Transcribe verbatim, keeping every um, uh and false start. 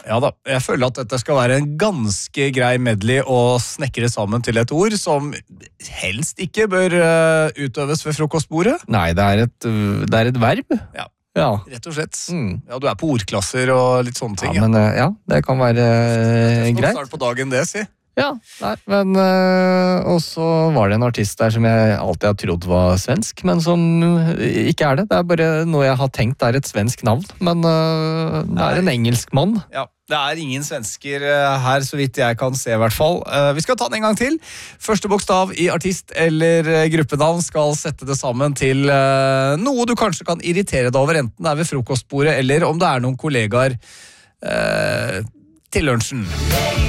Ja da, jeg føler at dette skal være en ganske grei medley å snekre sammen til et ord som helst ikke bør uh, utøves ved frokostbordet. Nei, det er et, det er et verb. Ja, ja. Rett og slett. Mm. Ja, du er på ordklasser og litt sånne ting. Ja, men uh, ja, det kan være uh, greit. Start på dagen det, si. Ja, nei, men uh, og så var det en artist der som jeg alltid har trodd var svensk, men som uh, ikke er det. Det er bare noe jeg har tenkt er et svensk navn, men uh, det er en engelsk mann. Ja, det er ingen svensker uh, her, så vidt jeg kan se i hvert fall. Uh, vi skal ta den en gang til. Første bokstav i artist eller uh, gruppenavn skal sette det sammen til uh, noe du kanskje kan irritere deg over, enten det er ved frokostbordet, eller om det er noen kollegaer uh, til lunsjen.